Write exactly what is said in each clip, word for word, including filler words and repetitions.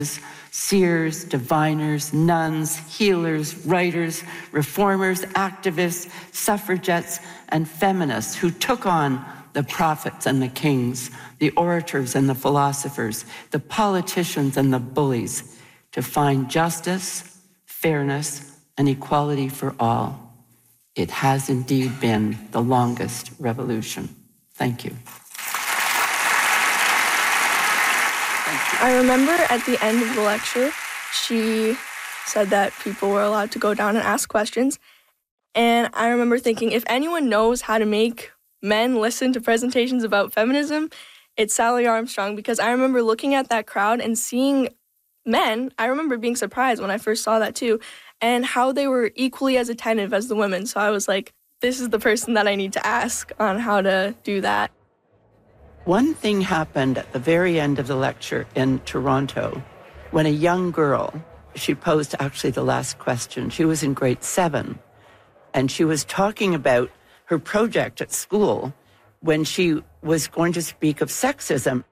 seers, diviners, nuns, healers, writers, reformers, activists, suffragettes, and feminists who took on the prophets and the kings, the orators and the philosophers, the politicians and the bullies to find justice, fairness, and equality for all. It has indeed been the longest revolution. Thank you. I remember at the end of the lecture, she said that people were allowed to go down and ask questions. And I remember thinking, if anyone knows how to make men listen to presentations about feminism, it's Sally Armstrong, because I remember looking at that crowd and seeing men. I remember being surprised when I first saw that too, and how they were equally as attentive as the women. So I was like, this is the person that I need to ask on how to do that. One thing happened at the very end of the lecture in Toronto when a young girl, she posed actually the last question. She was in grade seven, and she was talking about her project at school when she was going to speak of sexism.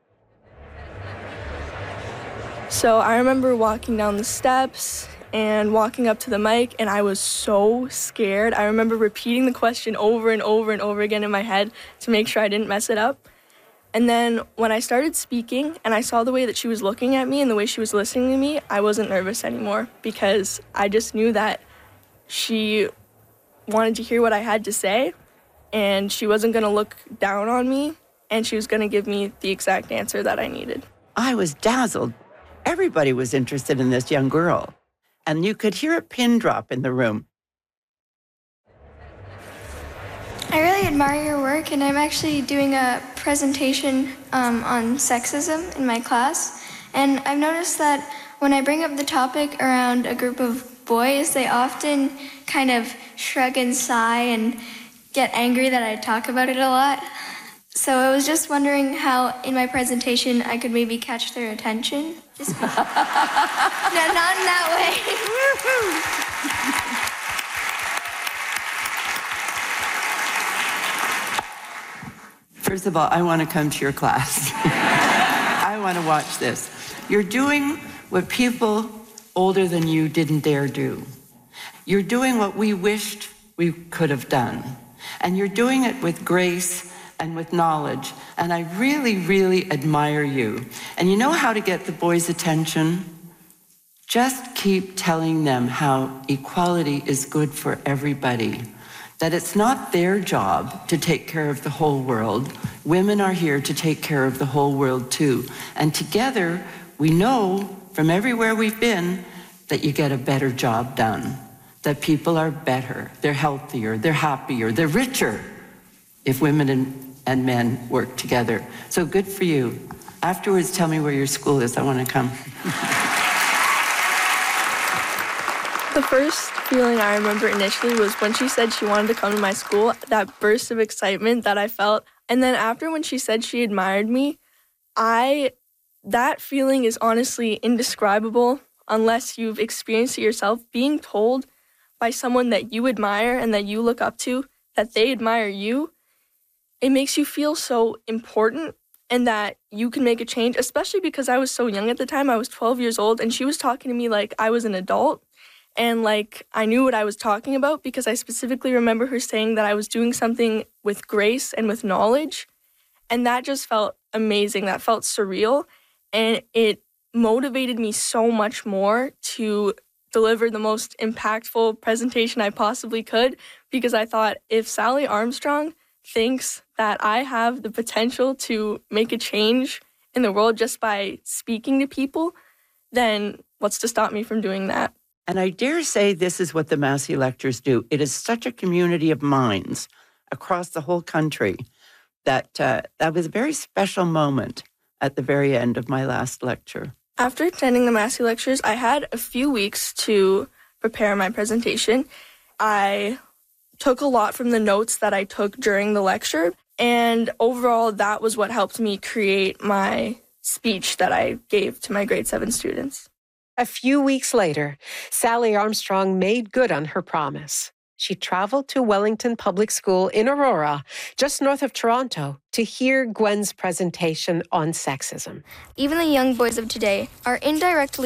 So I remember walking down the steps and walking up to the mic, and I was so scared. I remember repeating the question over and over and over again in my head to make sure I didn't mess it up. And then when I started speaking and I saw the way that she was looking at me and the way she was listening to me, I wasn't nervous anymore, because I just knew that she wanted to hear what I had to say, and she wasn't going to look down on me, and she was going to give me the exact answer that I needed. I was dazzled. Everybody was interested in this young girl, and you could hear a pin drop in the room. I really admire your work, and I'm actually doing a presentation um, on sexism in my class. And I've noticed that when I bring up the topic around a group of boys, they often kind of shrug and sigh and get angry that I talk about it a lot. So I was just wondering how in my presentation I could maybe catch their attention. Just no, not in that way. First of all, I want to come to your class. I want to watch this. You're doing what people older than you didn't dare do. You're doing what we wished we could have done. And you're doing it with grace and with knowledge. And I really, really admire you. And you know how to get the boys' attention? Just keep telling them how equality is good for everybody. That it's not their job to take care of the whole world. Women are here to take care of the whole world too. And together, we know from everywhere we've been that you get a better job done. That people are better, they're healthier, they're happier, they're richer if women and, and men work together. So good for you. Afterwards, tell me where your school is. I want to come. The first feeling I remember initially was when she said she wanted to come to my school, that burst of excitement that I felt. And then after, when she said she admired me, I, that feeling is honestly indescribable unless you've experienced it yourself. Being told by someone that you admire and that you look up to, that they admire you, it makes you feel so important and that you can make a change, especially because I was so young at the time. I was twelve years old, and she was talking to me like I was an adult. And like I knew what I was talking about, because I specifically remember her saying that I was doing something with grace and with knowledge. And that just felt amazing. That felt surreal. And it motivated me so much more to deliver the most impactful presentation I possibly could, because I thought, if Sally Armstrong thinks that I have the potential to make a change in the world just by speaking to people, then what's to stop me from doing that? And I dare say this is what the Massey Lectures do. It is such a community of minds across the whole country that uh, that was a very special moment at the very end of my last lecture. After attending the Massey Lectures, I had a few weeks to prepare my presentation. I took a lot from the notes that I took during the lecture, and overall, that was what helped me create my speech that I gave to my grade seven students. A few weeks later, Sally Armstrong made good on her promise. She traveled to Wellington Public School in Aurora, just north of Toronto, to hear Gwen's presentation on sexism. Even the young boys of today are indirectly